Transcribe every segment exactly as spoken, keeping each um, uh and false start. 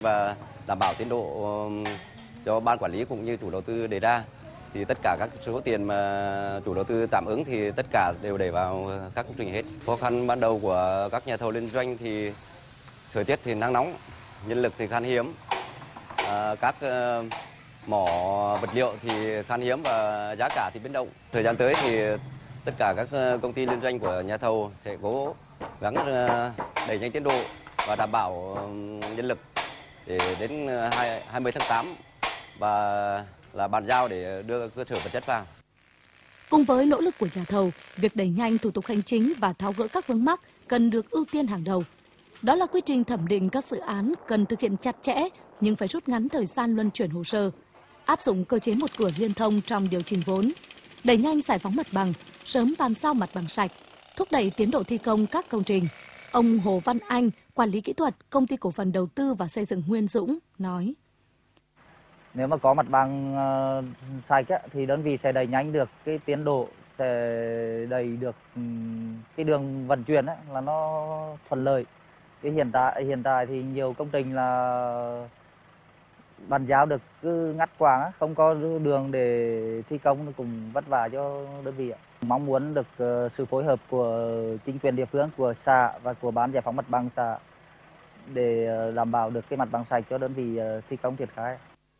và đảm bảo tiến độ cho ban quản lý cũng như chủ đầu tư đề ra. Thì tất cả các số tiền mà chủ đầu tư tạm ứng thì tất cả đều để vào các công trình hết. Khó khăn ban đầu của các nhà thầu liên doanh thì thời tiết thì nắng nóng, nhân lực thì khan hiếm, à, các uh, mỏ vật liệu thì khan hiếm và giá cả thì biến động. Thời gian tới thì tất cả các công ty liên doanh của nhà thầu sẽ cố gắng uh, đẩy nhanh tiến độ và đảm bảo nhân lực để đến hai mươi tháng tám và là bàn giao để đưa cơ sở vật chất vào. Cùng với nỗ lực của nhà thầu, việc đẩy nhanh thủ tục hành chính và tháo gỡ các vướng mắc cần được ưu tiên hàng đầu. Đó là quy trình thẩm định các dự án cần thực hiện chặt chẽ nhưng phải rút ngắn thời gian luân chuyển hồ sơ, áp dụng cơ chế một cửa liên thông trong điều chỉnh vốn, đẩy nhanh giải phóng mặt bằng, sớm bàn giao mặt bằng sạch, thúc đẩy tiến độ thi công các công trình. Ông Hồ Văn Anh, quản lý kỹ thuật Công ty Cổ phần Đầu tư và Xây dựng Nguyên Dũng nói: Nếu mà có mặt bằng uh, sạch á, thì đơn vị sẽ đẩy nhanh được cái tiến độ, sẽ đẩy được um, cái đường vận chuyển á, là nó thuận lợi. Cái hiện tại hiện tại thì nhiều công trình là bàn giao được cứ ngắt quãng á, không có đường để thi công, nó cũng vất vả cho đơn vị ạ. Mong muốn được uh, sự phối hợp của chính quyền địa phương, của xã và của ban giải phóng mặt bằng xã để uh, đảm bảo được cái mặt bằng sạch cho đơn vị uh, thi công triển khai.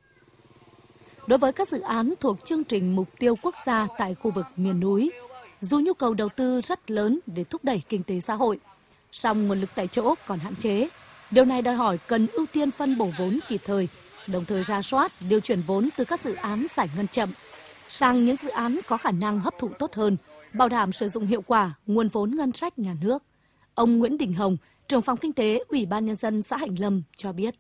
Đối với các dự án thuộc chương trình mục tiêu quốc gia tại khu vực miền núi, dù nhu cầu đầu tư rất lớn để thúc đẩy kinh tế xã hội, song nguồn lực tại chỗ còn hạn chế. Điều này đòi hỏi cần ưu tiên phân bổ vốn kịp thời, đồng thời rà soát, điều chuyển vốn từ các dự án giải ngân chậm sang những dự án có khả năng hấp thụ tốt hơn, bảo đảm sử dụng hiệu quả nguồn vốn ngân sách nhà nước. Ông Nguyễn Đình Hồng, trưởng phòng kinh tế Ủy ban Nhân dân xã Hạnh Lâm cho biết.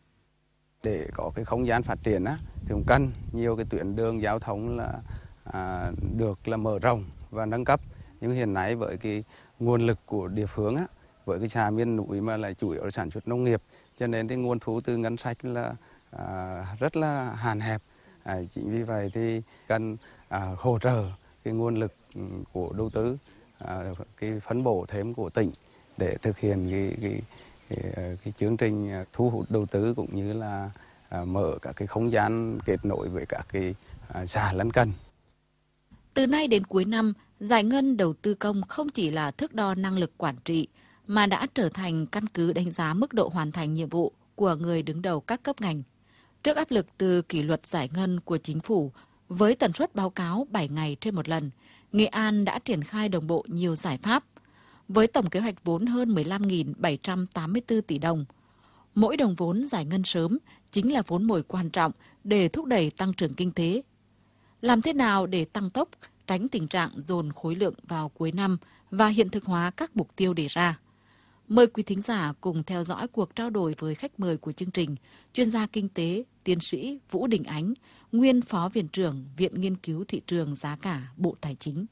Để có cái không gian phát triển á, thì cũng cần nhiều cái tuyến đường giao thông là à, được là mở rộng và nâng cấp. Nhưng hiện nay với cái nguồn lực của địa phương á, với cái xã miền núi mà lại chủ yếu là sản xuất nông nghiệp, cho nên cái nguồn thu từ ngân sách là à, rất là hạn hẹp. À, chính vì vậy thì cần à, hỗ trợ cái nguồn lực của đầu tư, à, cái phân bổ thêm của tỉnh để thực hiện cái, cái, cái, cái chương trình thu hút đầu tư cũng như là à, mở các cái không gian kết nối với các cái à, xã lân cận. Từ nay đến cuối năm, giải ngân đầu tư công không chỉ là thước đo năng lực quản trị mà đã trở thành căn cứ đánh giá mức độ hoàn thành nhiệm vụ của người đứng đầu các cấp ngành. Trước áp lực từ kỷ luật giải ngân của chính phủ, với tần suất báo cáo bảy ngày trên một lần, Nghệ An đã triển khai đồng bộ nhiều giải pháp. Với tổng kế hoạch vốn hơn mười lăm nghìn bảy trăm tám mươi tư tỷ đồng, mỗi đồng vốn giải ngân sớm chính là vốn mồi quan trọng để thúc đẩy tăng trưởng kinh tế. Làm thế nào để tăng tốc, tránh tình trạng dồn khối lượng vào cuối năm và hiện thực hóa các mục tiêu đề ra? Mời quý thính giả cùng theo dõi cuộc trao đổi với khách mời của chương trình, chuyên gia kinh tế, tiến sĩ Vũ Đình Ánh, nguyên Phó Viện trưởng Viện Nghiên cứu Thị trường Giá cả Bộ Tài chính.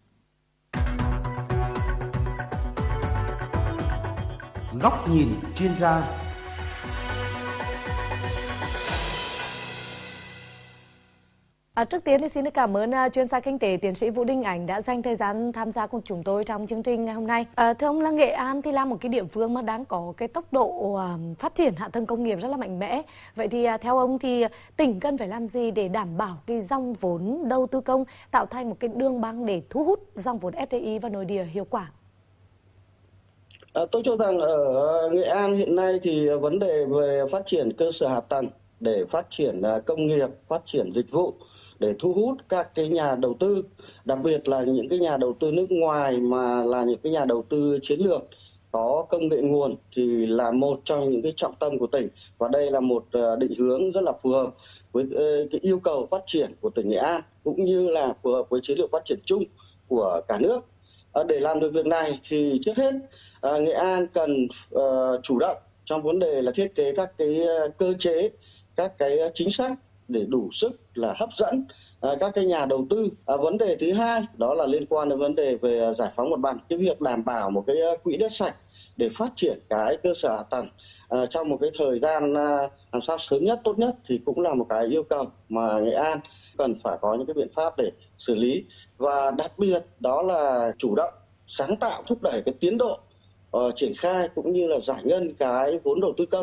Góc nhìn chuyên gia. À, trước tiên thì xin cảm ơn uh, chuyên gia kinh tế tiến sĩ Vũ Đình Ánh đã dành thời gian tham gia cùng chúng tôi trong chương trình ngày hôm nay. À, thưa ông, là Nghệ An thì là một cái địa phương mà đang có cái tốc độ uh, phát triển hạ tầng công nghiệp rất là mạnh mẽ. Vậy thì uh, theo ông thì tỉnh cần phải làm gì để đảm bảo cái dòng vốn đầu tư công, tạo thành một cái đường băng để thu hút dòng vốn ép đê i vào nội địa hiệu quả? À, tôi cho rằng ở Nghệ An hiện nay thì vấn đề về phát triển cơ sở hạ tầng để phát triển công nghiệp, phát triển dịch vụ, để thu hút các cái nhà đầu tư, đặc biệt là những cái nhà đầu tư nước ngoài mà là những cái nhà đầu tư chiến lược có công nghệ nguồn thì là một trong những cái trọng tâm của tỉnh, và đây là một định hướng rất là phù hợp với cái yêu cầu phát triển của tỉnh Nghệ An cũng như là phù hợp với chiến lược phát triển chung của cả nước. Để làm được việc này thì trước hết Nghệ An cần chủ động trong vấn đề là thiết kế các cái cơ chế, các cái chính sách để đủ sức là hấp dẫn các cái nhà đầu tư. À, vấn đề thứ hai đó là liên quan đến vấn đề về giải phóng mặt bằng, cái việc đảm bảo một cái quỹ đất sạch để phát triển cái cơ sở hạ tầng à, trong một cái thời gian à, làm sao sớm nhất, tốt nhất thì cũng là một cái yêu cầu mà Nghệ An cần phải có những cái biện pháp để xử lý. Và đặc biệt đó là chủ động sáng tạo thúc đẩy cái tiến độ uh, triển khai cũng như là giải ngân cái vốn đầu tư công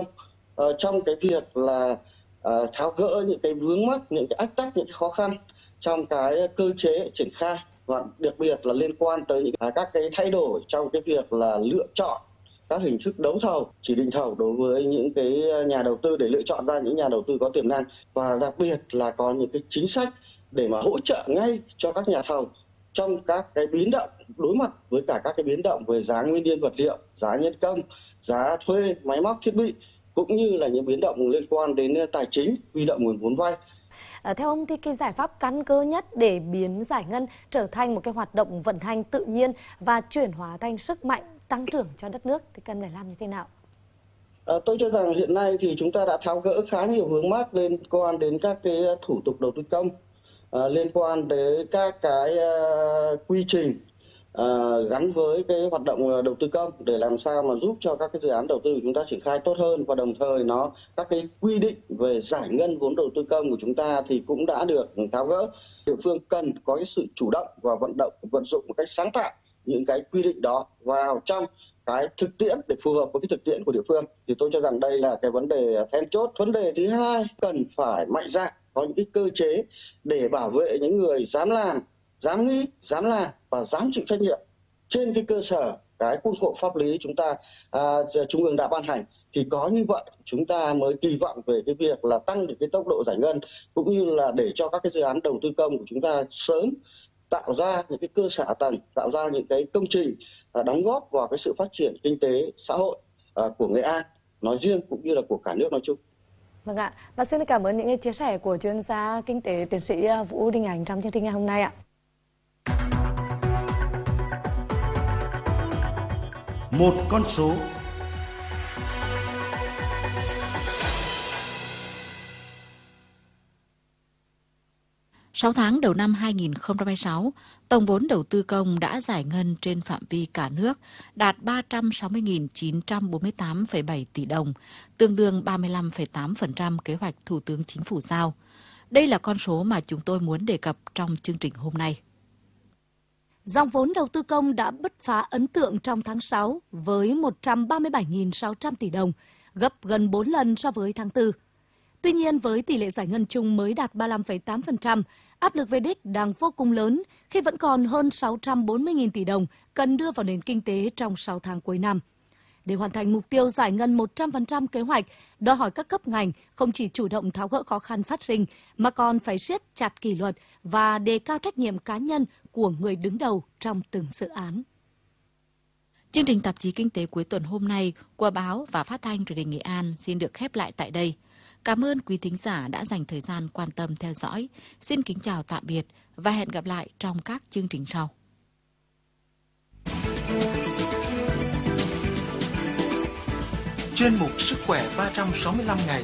uh, trong cái việc là uh, tháo gỡ những cái vướng mắc, những cái ách tắc, những cái khó khăn trong cái cơ chế triển khai, và đặc biệt là liên quan tới những uh, các cái thay đổi trong cái việc là lựa chọn các hình thức đấu thầu, chỉ định thầu đối với những cái nhà đầu tư để lựa chọn ra những nhà đầu tư có tiềm năng, và đặc biệt là có những cái chính sách để mà hỗ trợ ngay cho các nhà thầu trong các cái biến động, đối mặt với cả các cái biến động về giá nguyên nhiên vật liệu, giá nhân công, giá thuê máy móc thiết bị, cũng như là những biến động liên quan đến tài chính, huy động nguồn vốn vay. À, theo ông thì cái giải pháp căn cơ nhất để biến giải ngân trở thành một cái hoạt động vận hành tự nhiên và chuyển hóa thành sức mạnh tăng trưởng cho đất nước thì cần phải làm như thế nào? À, tôi cho rằng hiện nay thì chúng ta đã tháo gỡ khá nhiều vướng mắc liên quan đến các cái thủ tục đầu tư công, à, liên quan đến các cái uh, quy trình uh, gắn với cái hoạt động đầu tư công để làm sao mà giúp cho các cái dự án đầu tư của chúng ta triển khai tốt hơn, và đồng thời nó các cái quy định về giải ngân vốn đầu tư công của chúng ta thì cũng đã được tháo gỡ. Địa phương cần có cái sự chủ động và vận động vận dụng một cách sáng tạo những cái quy định đó vào trong cái thực tiễn để phù hợp với cái thực tiễn của địa phương, thì tôi cho rằng đây là cái vấn đề then chốt. Vấn đề thứ hai, cần phải mạnh dạn có những cái cơ chế để bảo vệ những người dám làm, dám nghĩ, dám làm và dám chịu trách nhiệm trên cái cơ sở cái khuôn khổ pháp lý chúng ta à, trung ương đã ban hành. Thì có như vậy chúng ta mới kỳ vọng về cái việc là tăng được cái tốc độ giải ngân, cũng như là để cho các cái dự án đầu tư công của chúng ta sớm tạo ra những cái cơ sở hạ tầng, tạo ra những cái công trình à, đóng góp vào cái sự phát triển kinh tế xã hội à, của Nghệ An nói riêng cũng như là của cả nước nói chung. Vâng ạ, và xin cảm ơn những chia sẻ của chuyên gia kinh tế tiến sĩ Vũ Đình Ánh trong chương trình ngày hôm nay ạ. Một con số. sáu tháng đầu năm hai nghìn không trăm hai mươi sáu, tổng vốn đầu tư công đã giải ngân trên phạm vi cả nước đạt ba trăm sáu mươi nghìn chín trăm bốn mươi tám phẩy bảy tỷ đồng, tương đương ba mươi lăm phẩy tám phần trăm kế hoạch Thủ tướng Chính phủ giao. Đây là con số mà chúng tôi muốn đề cập trong chương trình hôm nay. Dòng vốn đầu tư công đã bứt phá ấn tượng trong tháng sáu với một trăm ba mươi bảy nghìn sáu trăm tỷ đồng, gấp gần bốn lần so với tháng tư. Tuy nhiên, với tỷ lệ giải ngân chung mới đạt ba mươi lăm phẩy tám phần trăm, áp lực về đích đang vô cùng lớn khi vẫn còn hơn sáu trăm bốn mươi nghìn tỷ đồng cần đưa vào nền kinh tế trong sáu tháng cuối năm. Để hoàn thành mục tiêu giải ngân một trăm phần trăm kế hoạch, đòi hỏi các cấp ngành không chỉ chủ động tháo gỡ khó khăn phát sinh, mà còn phải siết chặt kỷ luật và đề cao trách nhiệm cá nhân của người đứng đầu trong từng dự án. Chương trình tạp chí Kinh tế cuối tuần hôm nay của báo và phát thanh truyền hình Nghệ An xin được khép lại tại đây. Cảm ơn quý thính giả đã dành thời gian quan tâm theo dõi. Xin kính chào tạm biệt và hẹn gặp lại trong các chương trình sau. Chuyên mục Sức khỏe ba trăm sáu mươi lăm ngày.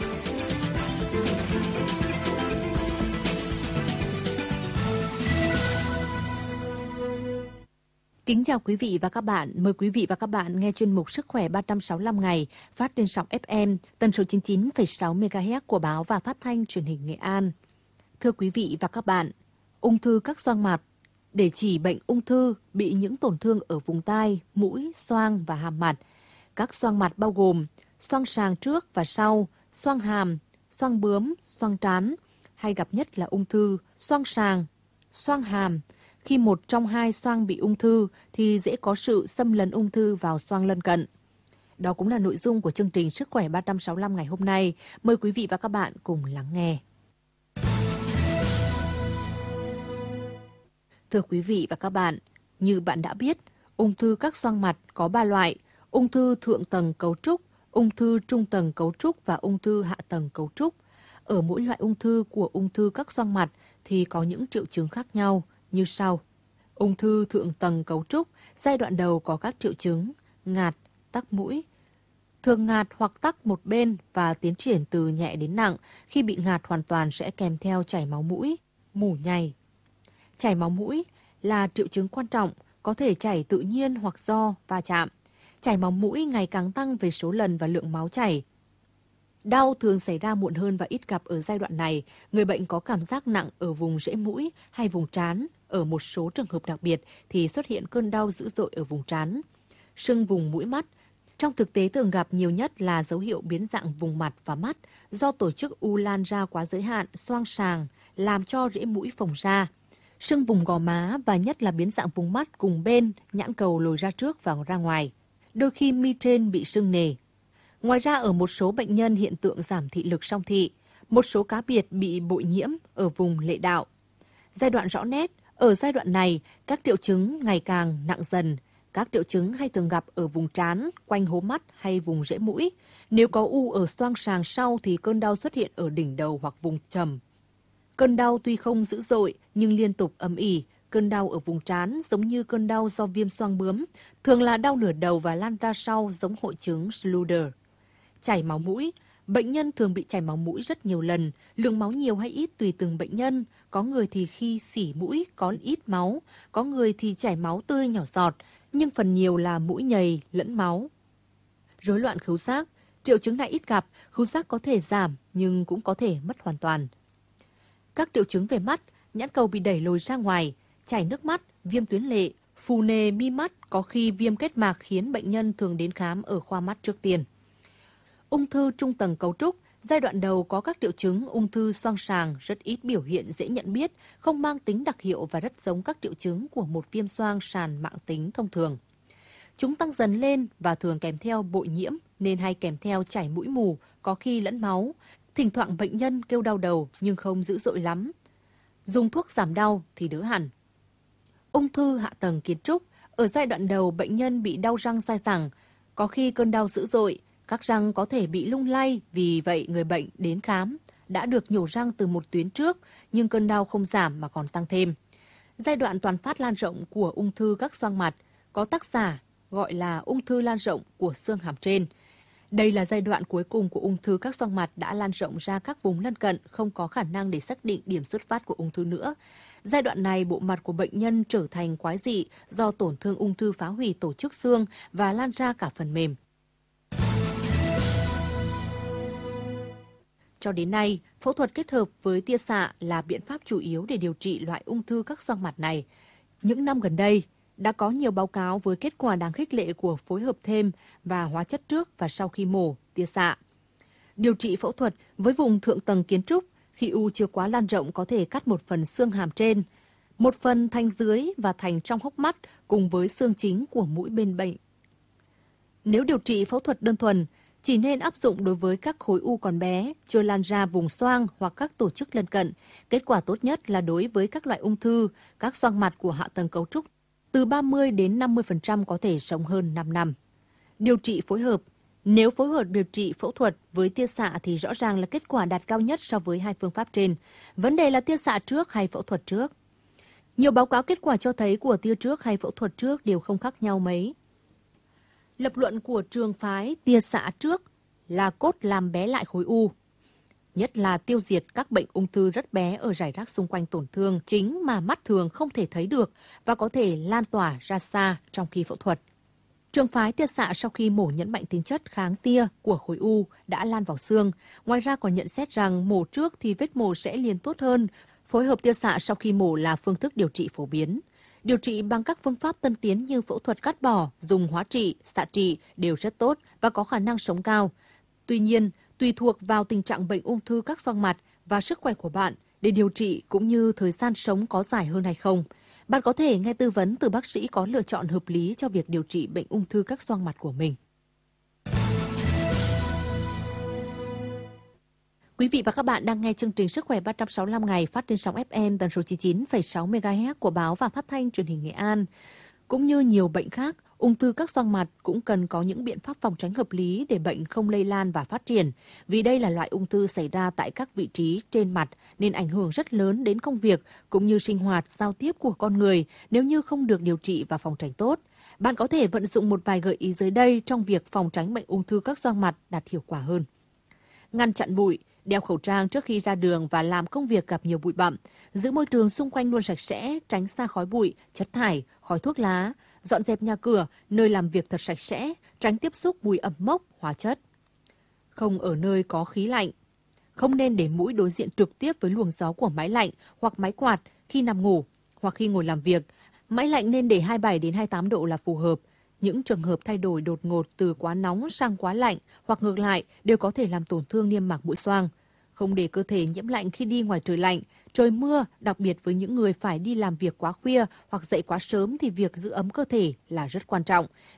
Kính chào quý vị và các bạn. Mời quý vị và các bạn nghe chuyên mục Sức khỏe ba trăm sáu mươi lăm ngày phát trên sóng ép em tần số chín mươi chín phẩy sáu mê ga héc của báo và phát thanh truyền hình Nghệ An. Thưa quý vị và các bạn, ung thư các xoang mặt. Để chỉ bệnh ung thư bị những tổn thương ở vùng tai, mũi, xoang và hàm mặt. Các xoang mặt bao gồm xoang sàng trước và sau, xoang hàm, xoang bướm, xoang trán. Hay gặp nhất là ung thư xoang sàng, xoang hàm. Khi một trong hai xoang bị ung thư thì dễ có sự xâm lấn ung thư vào xoang lân cận. Đó cũng là nội dung của chương trình Sức khỏe ba trăm sáu mươi lăm ngày hôm nay. Mời quý vị và các bạn cùng lắng nghe. Thưa quý vị và các bạn, như bạn đã biết, ung thư các xoang mặt có ba loại: ung thư thượng tầng cấu trúc, ung thư trung tầng cấu trúc và ung thư hạ tầng cấu trúc. Ở mỗi loại ung thư của ung thư các xoang mặt thì có những triệu chứng khác nhau như sau. Ung thư thượng tầng cấu trúc, giai đoạn đầu có các triệu chứng ngạt, tắc mũi. Thường ngạt hoặc tắc một bên và tiến triển từ nhẹ đến nặng. Khi bị ngạt hoàn toàn sẽ kèm theo chảy máu mũi, mủ nhầy. Chảy máu mũi là triệu chứng quan trọng, có thể chảy tự nhiên hoặc do va chạm. Chảy máu mũi ngày càng tăng về số lần và lượng máu chảy. Đau thường xảy ra muộn hơn và ít gặp ở giai đoạn này. Người bệnh có cảm giác nặng ở vùng rễ mũi hay vùng trán. Ở một số trường hợp đặc biệt thì xuất hiện cơn đau dữ dội ở vùng trán. Sưng vùng mũi mắt. Trong thực tế thường gặp nhiều nhất là dấu hiệu biến dạng vùng mặt và mắt do tổ chức u lan ra quá giới hạn, xoang sàng, làm cho rễ mũi phồng ra. Sưng vùng gò má và nhất là biến dạng vùng mắt cùng bên, nhãn cầu lồi ra trước và ra ngoài. Đôi khi mi trên bị sưng nề. Ngoài ra ở một số bệnh nhân hiện tượng giảm thị lực song thị, một số cá biệt bị bội nhiễm ở vùng lệ đạo. Giai đoạn rõ nét, ở giai đoạn này các triệu chứng ngày càng nặng dần. Các triệu chứng hay thường gặp ở vùng trán, quanh hố mắt hay vùng rễ mũi. Nếu có u ở xoang sàng sau thì cơn đau xuất hiện ở đỉnh đầu hoặc vùng trầm. Cơn đau tuy không dữ dội nhưng liên tục âm ỉ. Cơn đau ở vùng trán giống như cơn đau do viêm xoang bướm, thường là đau nửa đầu và lan ra sau giống hội chứng Schluder. Chảy máu mũi. Bệnh nhân thường bị chảy máu mũi rất nhiều lần, lượng máu nhiều hay ít tùy từng bệnh nhân. Có người thì khi xỉ mũi có ít máu, có người thì chảy máu tươi nhỏ giọt, nhưng phần nhiều là mũi nhầy lẫn máu. Rối loạn khứu giác. Triệu chứng này ít gặp, khứu giác có thể giảm nhưng cũng có thể mất hoàn toàn. Các triệu chứng về mắt, nhãn cầu bị đẩy lồi ra ngoài, chảy nước mắt, viêm tuyến lệ, phù nề mi mắt, có khi viêm kết mạc khiến bệnh nhân thường đến khám ở khoa mắt trước tiên. Ung thư trung tầng cấu trúc, giai đoạn đầu có các triệu chứng ung thư xoang sàng rất ít biểu hiện dễ nhận biết, không mang tính đặc hiệu và rất giống các triệu chứng của một viêm xoang sàn mãn tính thông thường. Chúng tăng dần lên và thường kèm theo bội nhiễm nên hay kèm theo chảy mũi mù, có khi lẫn máu. Thỉnh thoảng bệnh nhân kêu đau đầu nhưng không dữ dội lắm. Dùng thuốc giảm đau thì đỡ hẳn. Ung thư hạ tầng kiến trúc, ở giai đoạn đầu bệnh nhân bị đau răng dai dẳng, có khi cơn đau dữ dội, các răng có thể bị lung lay, vì vậy người bệnh đến khám đã được nhổ răng từ một tuyến trước nhưng cơn đau không giảm mà còn tăng thêm. Giai đoạn toàn phát lan rộng của ung thư các xoang mặt có tác giả gọi là ung thư lan rộng của xương hàm trên. Đây là giai đoạn cuối cùng của ung thư các xoang mặt đã lan rộng ra các vùng lân cận, không có khả năng để xác định điểm xuất phát của ung thư nữa. Giai đoạn này, bộ mặt của bệnh nhân trở thành quái dị do tổn thương ung thư phá hủy tổ chức xương và lan ra cả phần mềm. Cho đến nay, phẫu thuật kết hợp với tia xạ là biện pháp chủ yếu để điều trị loại ung thư các xoang mặt này. Những năm gần đây, đã có nhiều báo cáo với kết quả đáng khích lệ của phối hợp thêm và hóa chất trước và sau khi mổ, tia xạ. Điều trị phẫu thuật với vùng thượng tầng kiến trúc, khi u chưa quá lan rộng có thể cắt một phần xương hàm trên, một phần thành dưới và thành trong hốc mắt cùng với xương chính của mũi bên bệnh. Nếu điều trị phẫu thuật đơn thuần, chỉ nên áp dụng đối với các khối u còn bé, chưa lan ra vùng xoang hoặc các tổ chức lân cận. Kết quả tốt nhất là đối với các loại ung thư, các xoang mặt của hạ tầng cấu trúc, từ ba mươi đến năm mươi phần trăm có thể sống hơn năm năm. Điều trị phối hợp. Nếu phối hợp điều trị phẫu thuật với tia xạ thì rõ ràng là kết quả đạt cao nhất so với hai phương pháp trên. Vấn đề là tia xạ trước hay phẫu thuật trước. Nhiều báo cáo kết quả cho thấy của tia trước hay phẫu thuật trước đều không khác nhau mấy. Lập luận của trường phái tia xạ trước là cốt làm bé lại khối u. Nhất là tiêu diệt các bệnh ung thư rất bé ở rải rác xung quanh tổn thương chính mà mắt thường không thể thấy được và có thể lan tỏa ra xa trong khi phẫu thuật. Trường phái tia xạ sau khi mổ nhấn mạnh tính chất kháng tia của khối u đã lan vào xương. Ngoài ra còn nhận xét rằng mổ trước thì vết mổ sẽ liền tốt hơn. Phối hợp tia xạ sau khi mổ là phương thức điều trị phổ biến. Điều trị bằng các phương pháp tân tiến như phẫu thuật cắt bỏ, dùng hóa trị, xạ trị đều rất tốt và có khả năng sống cao. Tuy nhiên, tùy thuộc vào tình trạng bệnh ung thư các xoang mặt và sức khỏe của bạn để điều trị cũng như thời gian sống có dài hơn hay không. Bạn có thể nghe tư vấn từ bác sĩ có lựa chọn hợp lý cho việc điều trị bệnh ung thư các xoang mặt của mình. Quý vị và các bạn đang nghe chương trình Sức khỏe ba trăm sáu mươi lăm ngày phát trên sóng ép em tần số chín mươi chín phẩy sáu mê ga héc của báo và phát thanh truyền hình Nghệ An. Cũng như nhiều bệnh khác, ung thư các xoang mặt cũng cần có những biện pháp phòng tránh hợp lý để bệnh không lây lan và phát triển. Vì đây là loại ung thư xảy ra tại các vị trí trên mặt nên ảnh hưởng rất lớn đến công việc cũng như sinh hoạt, giao tiếp của con người nếu như không được điều trị và phòng tránh tốt. Bạn có thể vận dụng một vài gợi ý dưới đây trong việc phòng tránh bệnh ung thư các xoang mặt đạt hiệu quả hơn. Ngăn chặn bụi, đeo khẩu trang trước khi ra đường và làm công việc gặp nhiều bụi bặm, giữ môi trường xung quanh luôn sạch sẽ, tránh xa khói bụi, chất thải, khói thuốc lá, dọn dẹp nhà cửa, nơi làm việc thật sạch sẽ, tránh tiếp xúc mùi ẩm mốc, hóa chất. Không ở nơi có khí lạnh. Không nên để mũi đối diện trực tiếp với luồng gió của máy lạnh hoặc máy quạt khi nằm ngủ hoặc khi ngồi làm việc. Máy lạnh nên để hai mươi bảy đến hai mươi tám độ là phù hợp. Những trường hợp thay đổi đột ngột từ quá nóng sang quá lạnh hoặc ngược lại đều có thể làm tổn thương niêm mạc mũi xoang. Không để cơ thể nhiễm lạnh khi đi ngoài trời lạnh, trời mưa, đặc biệt với những người phải đi làm việc quá khuya hoặc dậy quá sớm thì việc giữ ấm cơ thể là rất quan trọng.